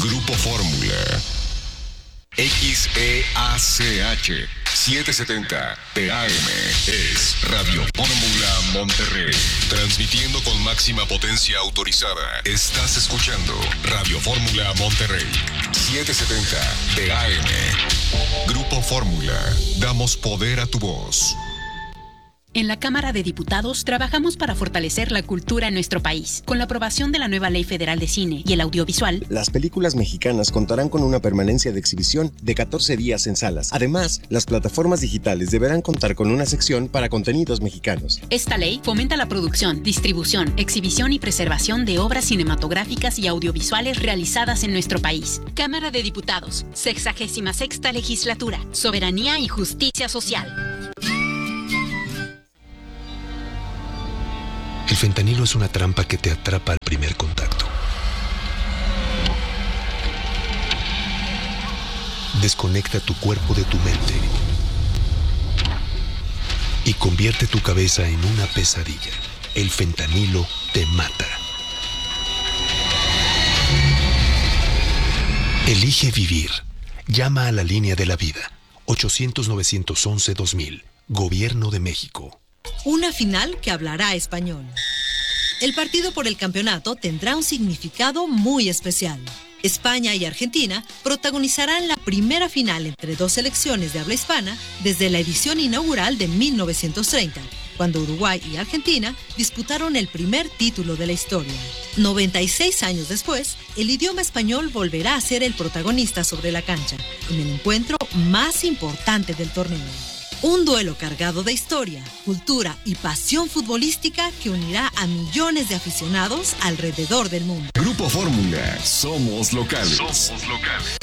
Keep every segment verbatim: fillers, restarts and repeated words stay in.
Grupo Fórmula. X E A C H setecientos setenta P A M es Radio Fórmula Monterrey. Transmitiendo con máxima potencia autorizada. Estás escuchando Radio Fórmula Monterrey. setecientos setenta P A M. Grupo Fórmula. Damos poder a tu voz. En la Cámara de Diputados trabajamos para fortalecer la cultura en nuestro país. Con la aprobación de la nueva Ley Federal de Cine y el Audiovisual, las películas mexicanas contarán con una permanencia de exhibición de catorce días en salas. Además, las plataformas digitales deberán contar con una sección para contenidos mexicanos. Esta ley fomenta la producción, distribución, exhibición y preservación de obras cinematográficas y audiovisuales realizadas en nuestro país. Cámara de Diputados, sexagésima sexta Legislatura, Soberanía y Justicia Social. El fentanilo es una trampa que te atrapa al primer contacto. Desconecta tu cuerpo de tu mente y convierte tu cabeza en una pesadilla. El fentanilo te mata. Elige vivir. Llama a la línea de la vida. ochocientos, novecientos once, dos mil. Gobierno de México. Una final que hablará español. El partido por el campeonato tendrá un significado muy especial. España y Argentina protagonizarán la primera final entre dos selecciones de habla hispana desde la edición inaugural de mil novecientos treinta, cuando Uruguay y Argentina disputaron el primer título de la historia. noventa y seis años después, el idioma español volverá a ser el protagonista sobre la cancha, en el encuentro más importante del torneo. Un duelo cargado de historia, cultura y pasión futbolística que unirá a millones de aficionados alrededor del mundo. Grupo Fórmula, somos locales. Somos locales.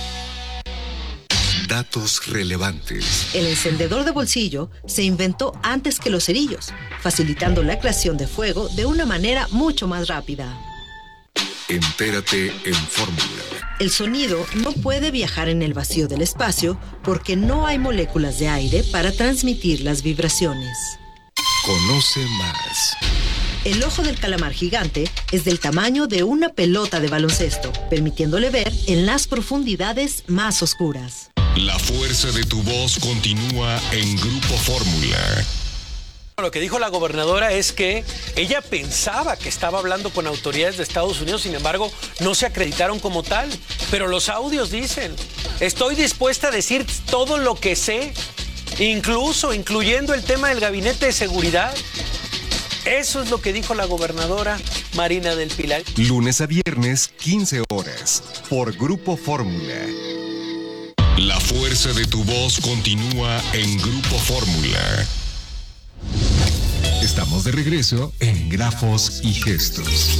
Datos relevantes. El encendedor de bolsillo se inventó antes que los cerillos, facilitando la creación de fuego de una manera mucho más rápida. Entérate en Fórmula. El sonido no puede viajar en el vacío del espacio porque no hay moléculas de aire para transmitir las vibraciones. Conoce más. El ojo del calamar gigante es del tamaño de una pelota de baloncesto, permitiéndole ver en las profundidades más oscuras. La fuerza de tu voz continúa en Grupo Fórmula. Lo que dijo la gobernadora es que ella pensaba que estaba hablando con autoridades de Estados Unidos, sin embargo, no se acreditaron como tal. Pero los audios dicen, estoy dispuesta a decir todo lo que sé, incluso incluyendo el tema del gabinete de seguridad. Eso es lo que dijo la gobernadora Marina del Pilar. Lunes a viernes, quince horas, por Grupo Fórmula. La fuerza de tu voz continúa en Grupo Fórmula. Estamos de regreso en Grafos y Gestos.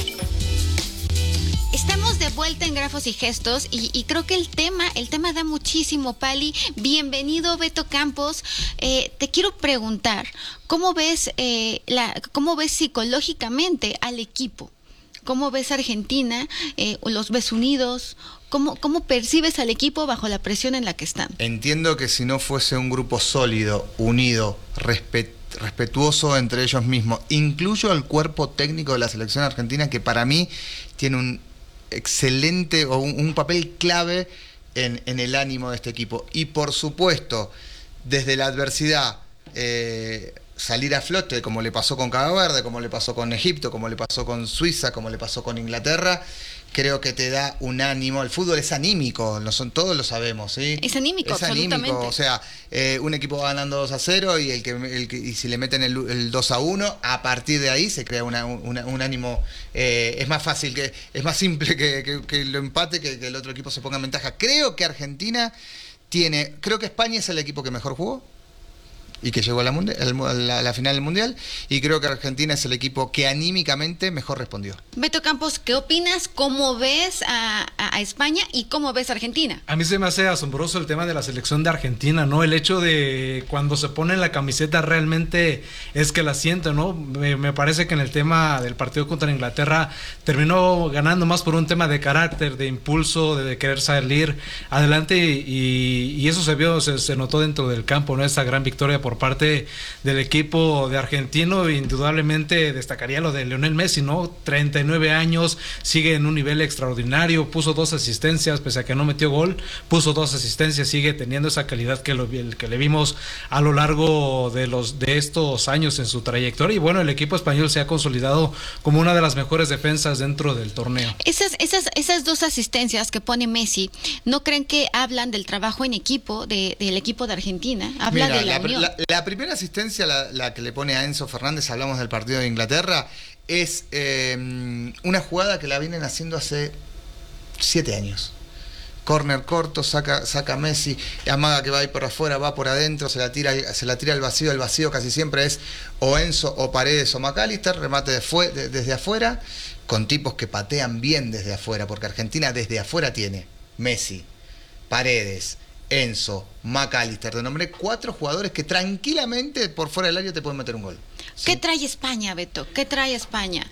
Estamos de vuelta en Grafos y Gestos y, y creo que el tema, el tema da muchísimo, Pali. Bienvenido, Beto Campos. Eh, te quiero preguntar, ¿cómo ves, eh, la, cómo ves psicológicamente al equipo? ¿Cómo ves a Argentina? Eh, ¿Los ves unidos? ¿Cómo, ¿Cómo percibes al equipo bajo la presión en la que están? Entiendo que si no fuese un grupo sólido, unido, respetuoso, respetuoso entre ellos mismos, incluyo al cuerpo técnico de la selección argentina, que para mí tiene un excelente o un, un papel clave en, en el ánimo de este equipo. Y por supuesto, desde la adversidad, eh, salir a flote, como le pasó con Cabo Verde, como le pasó con Egipto, como le pasó con Suiza, como le pasó con Inglaterra, creo que te da un ánimo. El fútbol es anímico, no son, todos lo sabemos, ¿sí? Es anímico, es absolutamente. Anímico, o sea, eh, un equipo va ganando dos a cero y, el que, el que, y si le meten el, el dos a uno, a partir de ahí se crea una, una, un ánimo. Eh, es más fácil, que es más simple que, que, que lo empate, que, que el otro equipo se ponga en ventaja. Creo que Argentina tiene, creo que España es el equipo que mejor jugó y que llegó a la, mundial, la, la final del Mundial, y creo que Argentina es el equipo que anímicamente mejor respondió. Beto Campos, ¿qué opinas? ¿Cómo ves a, a, a España y cómo ves a Argentina? A mí se me hace asombroso el tema de la selección de Argentina, ¿no? El hecho de cuando se pone la camiseta realmente es que la siento, ¿no? Me, me parece que en el tema del partido contra Inglaterra terminó ganando más por un tema de carácter, de impulso, de, de querer salir adelante, y, y eso se vio, se, se notó dentro del campo, ¿no? Esta gran victoria por parte del equipo de argentino. Indudablemente destacaría lo de Lionel Messi, ¿no? treinta y nueve años, sigue en un nivel extraordinario, puso dos asistencias, pese a que no metió gol, puso dos asistencias, sigue teniendo esa calidad que, lo, que le vimos a lo largo de, los, de estos años en su trayectoria. Y bueno, el equipo español se ha consolidado como una de las mejores defensas dentro del torneo. Esas, esas, esas dos asistencias que pone Messi, ¿no creen que hablan del trabajo en equipo de, del equipo de Argentina? Habla Mira, de la, la, unión. la, la primera asistencia, la, la que le pone a Enzo Fernández, hablamos del partido de Inglaterra, es eh, una jugada que la vienen haciendo hace siete años. Corner corto, saca, saca Messi, amaga que va a ir por afuera, va por adentro, se la tira, se la tira al vacío, el vacío casi siempre es o Enzo o Paredes o McAllister, remate de fue, de, desde afuera, con tipos que patean bien desde afuera, porque Argentina desde afuera tiene Messi, Paredes, Enzo, McAllister, te nombré cuatro jugadores que tranquilamente por fuera del área te pueden meter un gol. ¿Qué ¿Sí? trae España, Beto? ¿Qué trae España?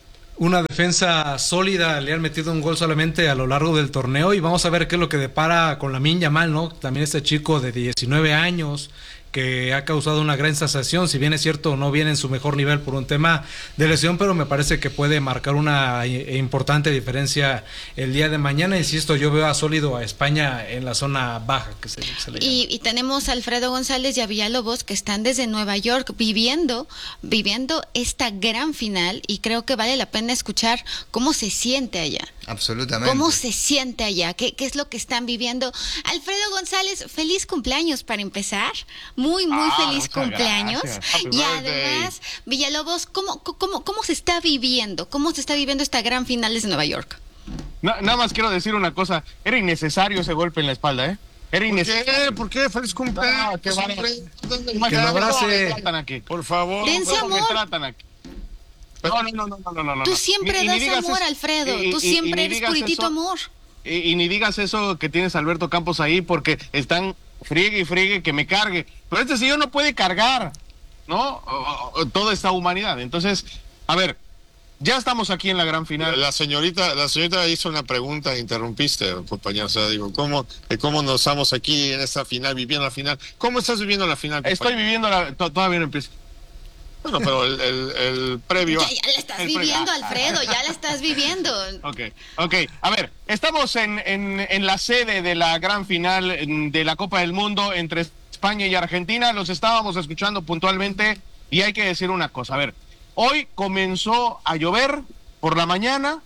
Una defensa sólida, le han metido un gol solamente a lo largo del torneo y vamos a ver qué es lo que depara con Lamine Yamal, ¿no? También este chico de diecinueve años que ha causado una gran sensación, si bien es cierto no viene en su mejor nivel por un tema de lesión, pero me parece que puede marcar una importante diferencia el día de mañana. Insisto, yo veo a sólido a España en la zona baja que se, se le y, y tenemos a Alfredo González y a Villalobos que están desde Nueva York viviendo viviendo esta gran final, y creo que vale la pena escuchar cómo se siente allá. Absolutamente. ¿Cómo se siente allá? ¿Qué, qué es lo que están viviendo? Alfredo González, feliz cumpleaños para empezar. Muy, muy ah, feliz cumpleaños. Y además, Villalobos, ¿cómo, cómo, ¿cómo se está viviendo? ¿Cómo se está viviendo esta gran final desde Nueva York? Na, nada más quiero decir una cosa. Era innecesario ese golpe en la espalda, ¿eh? Era innecesario. ¿Por qué? ¿Por qué? Feliz cumpleaños. No, que que lo abrace. Por favor. Dense amor. Me tratan aquí. No, no, no, no, no, no, no. Tú siempre ni, das ni amor, eso, Alfredo. Y, Tú y, siempre y, eres puritito eso, amor. Y, y ni digas eso que tienes a Alberto Campos ahí porque están friegue y friegue que me cargue. Pero este señor no puede cargar, ¿no? O, o, toda esta humanidad. Entonces, a ver, ya estamos aquí en la gran final. La señorita, la señorita hizo una pregunta, interrumpiste, compañero. O sea, digo, ¿cómo, cómo nos estamos aquí en esta final, viviendo la final? ¿Cómo estás viviendo la final, compañero? Estoy viviendo la... Todavía no empieza. Bueno, pero el, el, el previo... Ya, ya la estás viviendo, previo. Alfredo, ya la estás viviendo. Ok, ok. A ver, estamos en, en, en la sede de la gran final de la Copa del Mundo entre España y Argentina. Los estábamos escuchando puntualmente y hay que decir una cosa. A ver, hoy comenzó a llover por la mañana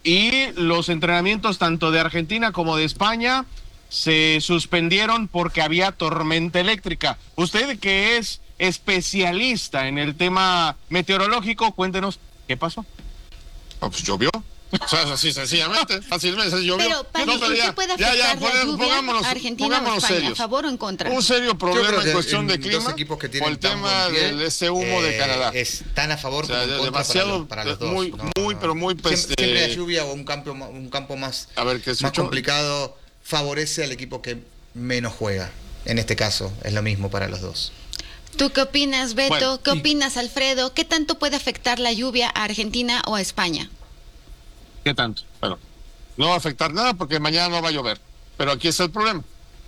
y los entrenamientos tanto de Argentina como de España se suspendieron porque había tormenta eléctrica. Usted que es especialista en el tema meteorológico, cuéntenos qué pasó. Oh, pues llovió. O sea, así sencillamente, fácilmente llovió. Pero, Pali, no, pero ya, ¿qué puede afectar ya, ya, la lluvia a Argentina o España? Serios. ¿A favor o en contra? Un serio problema en cuestión en de clima dos equipos que tienen o el tema del este humo eh, de Canadá. Están a favor, o sea, como en demasiado, para, los, para los dos. Muy, no, muy, no. pero muy... Siempre, este... siempre la lluvia o un campo, un campo más, a ver, ¿qué más complicado favorece al equipo que menos juega. En este caso, es lo mismo para los dos. ¿Tú qué opinas, Beto? Bueno, ¿Qué y... opinas, Alfredo? ¿Qué tanto puede afectar la lluvia a Argentina o a España? ¿Qué tanto? Bueno, no va a afectar nada porque mañana no va a llover. Pero aquí está el problema.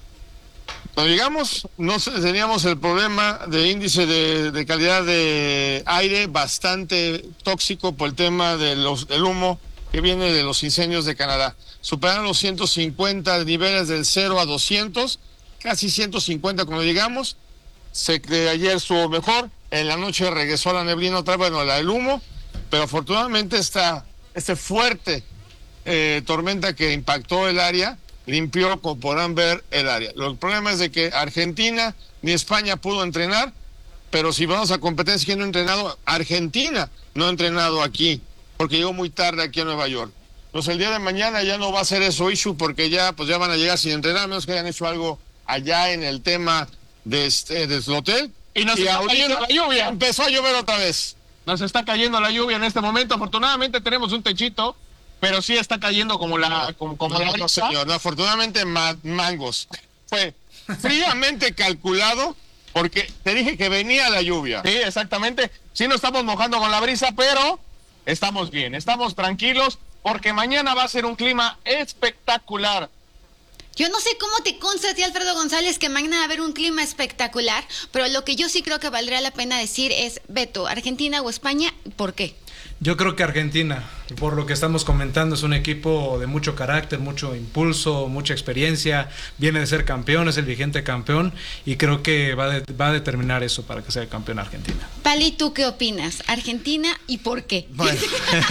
Cuando llegamos, no teníamos el problema de índice de, de calidad de aire bastante tóxico por el tema de los, del humo que viene de los incendios de Canadá. Superaron los ciento cincuenta niveles del cero a doscientos, casi ciento cincuenta cuando llegamos. Se, de ayer estuvo mejor, en la noche regresó la neblina otra vez, bueno, la del humo, pero afortunadamente esta este fuerte eh, tormenta que impactó el área, limpió, como podrán ver, el área. El problema es de que Argentina ni España pudo entrenar, pero si vamos a competencia, ¿quién no ha entrenado? Argentina no ha entrenado aquí, porque llegó muy tarde aquí a Nueva York. Entonces el día de mañana ya no va a ser eso issue, porque ya, pues ya van a llegar sin entrenar, a menos que hayan hecho algo allá en el tema de este, del hotel. Y nos y está cayendo la lluvia. Empezó a llover otra vez. Nos está cayendo la lluvia en este momento. Afortunadamente tenemos un techito, pero sí está cayendo como la... Como, como no, la no, señor, no, afortunadamente ma mangos. Fue fríamente calculado porque te dije que venía la lluvia. Sí, exactamente. Sí nos estamos mojando con la brisa, pero estamos bien, estamos tranquilos porque mañana va a ser un clima espectacular. Yo no sé cómo te consta a ti, Alfredo González, que mañana va a haber un clima espectacular, pero lo que yo sí creo que valdría la pena decir es, Beto, ¿Argentina o España? ¿Por qué? Yo creo que Argentina, por lo que estamos comentando, es un equipo de mucho carácter, mucho impulso, mucha experiencia, viene de ser campeón, es el vigente campeón y creo que va, de, va a determinar eso para que sea el campeón Argentina. Pali, ¿tú qué opinas? ¿Argentina y por qué? Bueno,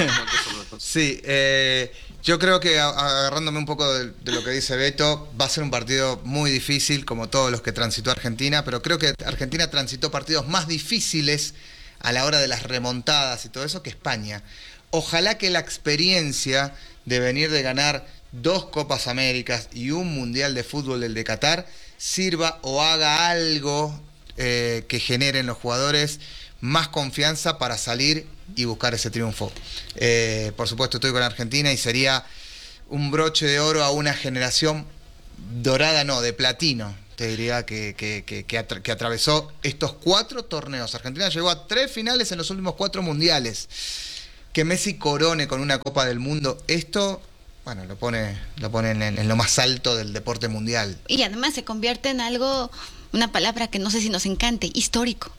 sí, eh, yo creo que agarrándome un poco de, de lo que dice Beto, va a ser un partido muy difícil como todos los que transitó Argentina, pero creo que Argentina transitó partidos más difíciles a la hora de las remontadas y todo eso que España. Ojalá que la experiencia de venir de ganar dos Copas Américas y un Mundial de Fútbol, el de Qatar, sirva o haga algo eh, que genere en los jugadores más confianza para salir y buscar ese triunfo. Eh, por supuesto estoy con Argentina y sería un broche de oro a una generación dorada, no, de platino. Te diría que, que, que, que, atra que atravesó estos cuatro torneos. Argentina llegó a tres finales en los últimos cuatro mundiales. Que Messi corone con una Copa del Mundo, esto, bueno, lo pone, lo pone en, en lo más alto del deporte mundial. Y además se convierte en algo, una palabra que no sé si nos encante, histórico.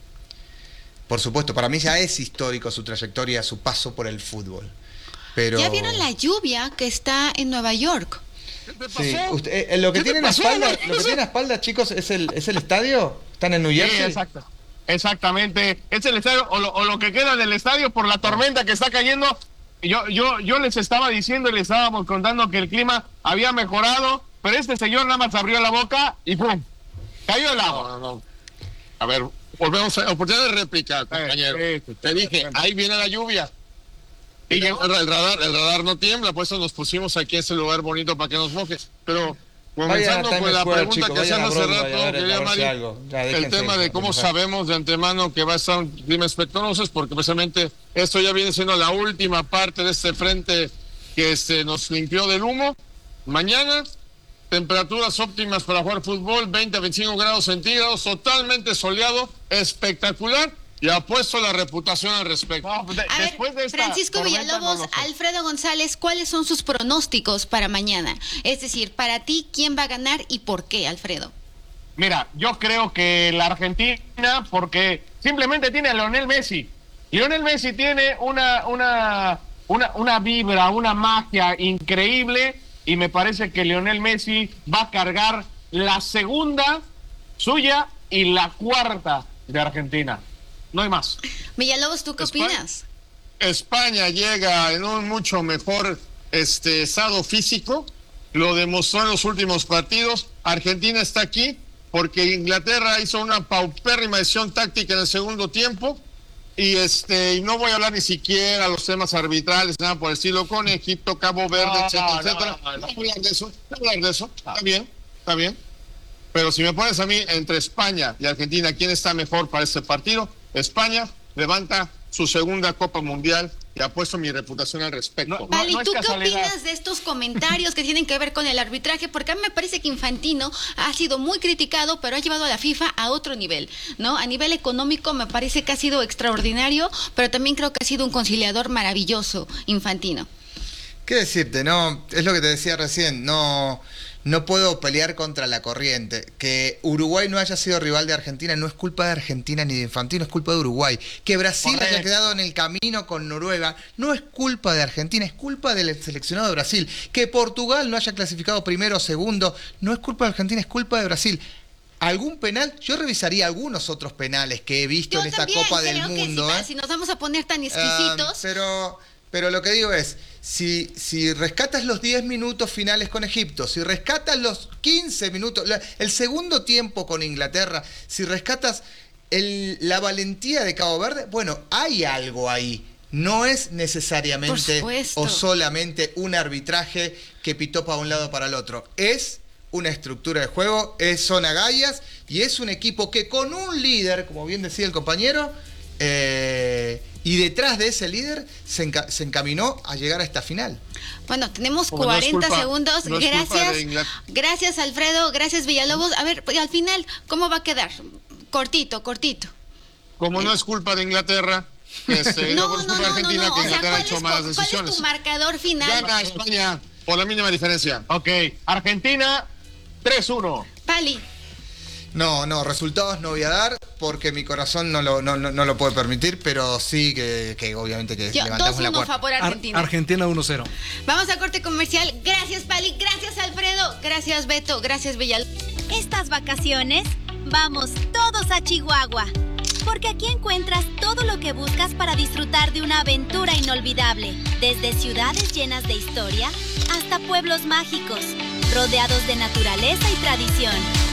Por supuesto, para mí ya es histórico su trayectoria, su paso por el fútbol. Pero... ¿Ya vieron la lluvia que está en Nueva York? Sí, usted, eh, lo que tienen a espalda, lo que tienen a espalda, chicos, es el, es el estadio. Están en New Jersey. Sí, exacto. Exactamente, es el estadio o lo, o lo que queda del estadio por la tormenta que está cayendo. Yo, yo, yo les estaba diciendo y les estábamos contando que el clima había mejorado, pero este señor nada más abrió la boca y ¡pum! Cayó el agua. No, no, no. A ver, volvemos a oportunidad de réplica, compañero. Eh, sí, Te dije, ahí viene la lluvia. Y el, el radar, el radar no tiembla, por eso nos pusimos aquí en ese lugar bonito para que nos mojes. Pero comenzando con la Square, pregunta chico, que hacían hace Bronco, rato, quería Mari, el tema de cómo sabemos de antemano que va a estar un clima espectoroso, es porque precisamente esto ya viene siendo la última parte de este frente que se nos limpió del humo. Mañana, temperaturas óptimas para jugar fútbol, veinte a veinticinco grados centígrados, totalmente soleado, espectacular. Y apuesto la reputación al respecto. No, de, a después ver, de esta Francisco Villalobos, no Alfredo González, ¿cuáles son sus pronósticos para mañana? Es decir, para ti, ¿quién va a ganar y por qué, Alfredo? Mira, yo creo que la Argentina, porque simplemente tiene a Lionel Messi. Lionel Messi tiene una, una, una, una vibra, una magia increíble, y me parece que Lionel Messi va a cargar la segunda suya y la cuarta de Argentina. No hay más. Villalobos, ¿tú qué España, opinas? España llega en un mucho mejor este, estado físico, lo demostró en los últimos partidos. Argentina está aquí porque Inglaterra hizo una paupérrima decisión táctica en el segundo tiempo y este y no voy a hablar ni siquiera de los temas arbitrales, nada por el estilo, con Egipto, Cabo Verde, no, etcétera, no, etcétera. No, no, no. No voy a hablar de eso, no voy a hablar de eso. Está bien, está bien. Pero si me pones a mí entre España y Argentina, ¿quién está mejor para este partido? España levanta su segunda Copa Mundial y apuesto mi reputación al respecto. No, Vale, no ¿y tú es qué casualidad. opinas de estos comentarios que tienen que ver con el arbitraje? Porque a mí me parece que Infantino ha sido muy criticado, pero ha llevado a la FIFA a otro nivel, ¿no? A nivel económico me parece que ha sido extraordinario, pero también creo que ha sido un conciliador maravilloso, Infantino. ¿Qué decirte? No, es lo que te decía recién, no, no puedo pelear contra la corriente. Que Uruguay no haya sido rival de Argentina no es culpa de Argentina ni de Infantino, es culpa de Uruguay. Que Brasil Correcto. haya quedado en el camino con Noruega no es culpa de Argentina, es culpa del seleccionado de Brasil. Que Portugal no haya clasificado primero o segundo no es culpa de Argentina, es culpa de Brasil. ¿Algún penal? Yo revisaría algunos otros penales que he visto Yo en esta también Copa del creo que Mundo. si, ¿eh? si nos vamos a poner tan Ah, exquisitos... pero, pero lo que digo es, si, si rescatas los diez minutos finales con Egipto, si rescatas los quince minutos, la- el segundo tiempo con Inglaterra, si rescatas el- la valentía de Cabo Verde, bueno, hay algo ahí. No es necesariamente Por supuesto. o solamente un arbitraje que pitó para un lado o para el otro. Es una estructura de juego, es, son agallas y es un equipo que con un líder, como bien decía el compañero, eh, y detrás de ese líder se, enca- se encaminó a llegar a esta final. Bueno, tenemos Como no es cuarenta culpa- segundos. no es culpa Gracias. de Inglaterra. Gracias, Alfredo. Gracias, Villalobos. A ver, al final, ¿cómo va a quedar? Cortito, cortito. Como no es culpa de Inglaterra, este, No, no, es no, culpa de no, no, Argentina, no. que O sea, Inglaterra ha ¿cuál hecho es, malas cuál es decisiones. tu marcador final? Gana España por la mínima diferencia. Ok, Argentina tres uno. Pali. No, no, resultados no voy a dar porque mi corazón no lo, no, no, no lo puede permitir, pero sí que, que obviamente que Yo, levantamos la dos uno puerta. favor Argentina. Ar- Argentina uno cero. Vamos a corte comercial. Gracias, Pali. Gracias, Alfredo. Gracias, Beto. Gracias, Villal. Estas vacaciones, vamos todos a Chihuahua. Porque aquí encuentras todo lo que buscas para disfrutar de una aventura inolvidable. Desde ciudades llenas de historia hasta pueblos mágicos, rodeados de naturaleza y tradición.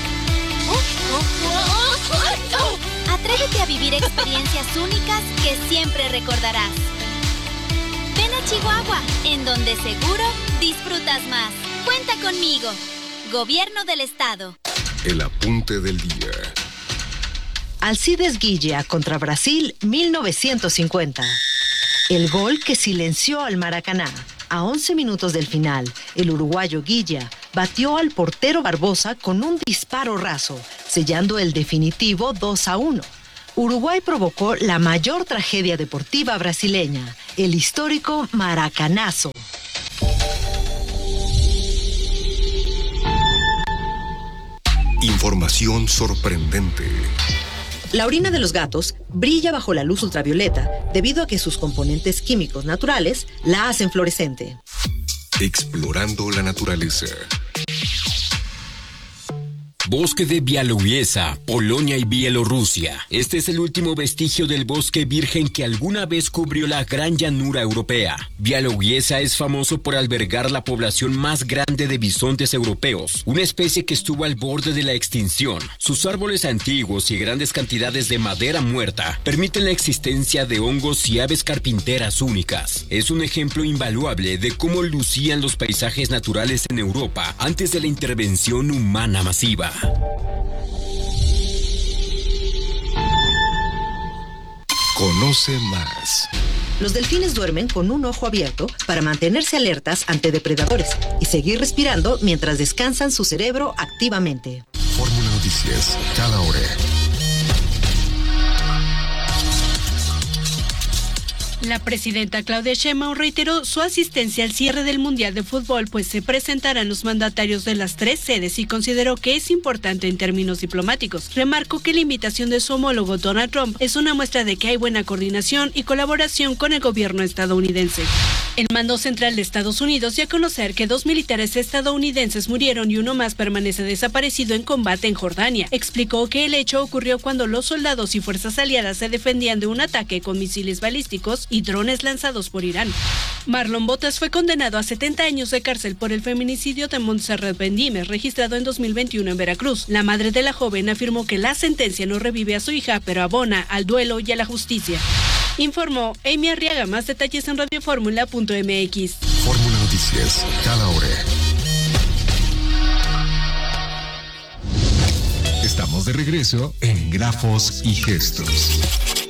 Atrévete a vivir experiencias únicas que siempre recordarás. Ven a Chihuahua, en donde seguro disfrutas más. Cuenta conmigo. Gobierno del Estado. El apunte del día. Alcides Guilla contra Brasil mil novecientos cincuenta. El gol que silenció al Maracaná. A once minutos del final, el uruguayo Guilla batió al portero Barbosa con un disparo raso, sellando el definitivo dos a uno. Uruguay provocó la mayor tragedia deportiva brasileña, el histórico Maracanazo. Información sorprendente. La orina de los gatos brilla bajo la luz ultravioleta debido a que sus componentes químicos naturales la hacen fluorescente. Explorando la naturaleza. Bosque de Białowieża, Polonia y Bielorrusia. Este es el último vestigio del bosque virgen que alguna vez cubrió la gran llanura europea. Białowieża es famoso por albergar la población más grande de bisontes europeos, una especie que estuvo al borde de la extinción. Sus árboles antiguos y grandes cantidades de madera muerta permiten la existencia de hongos y aves carpinteras únicas. Es un ejemplo invaluable de cómo lucían los paisajes naturales en Europa antes de la intervención humana masiva. Conoce más. Los delfines duermen con un ojo abierto para mantenerse alertas ante depredadores y seguir respirando mientras descansan su cerebro activamente. Fórmula Noticias, cada hora. La presidenta Claudia Sheinbaum reiteró su asistencia al cierre del Mundial de Fútbol, pues se presentarán los mandatarios de las tres sedes y consideró que es importante en términos diplomáticos. Remarcó que la invitación de su homólogo Donald Trump es una muestra de que hay buena coordinación y colaboración con el gobierno estadounidense. El mando central de Estados Unidos dio a conocer que dos militares estadounidenses murieron y uno más permanece desaparecido en combate en Jordania. Explicó que el hecho ocurrió cuando los soldados y fuerzas aliadas se defendían de un ataque con misiles balísticos y drones lanzados por Irán. Marlon Botas fue condenado a setenta años de cárcel por el feminicidio de Montserrat Bendimes, registrado en dos mil veintiuno en Veracruz. La madre de la joven afirmó que la sentencia no revive a su hija, pero abona al duelo y a la justicia. Informó Amy Arriaga. Más detalles en radioformula punto m x. Fórmula Noticias, cada hora. Estamos de regreso en Grafos y Gestos.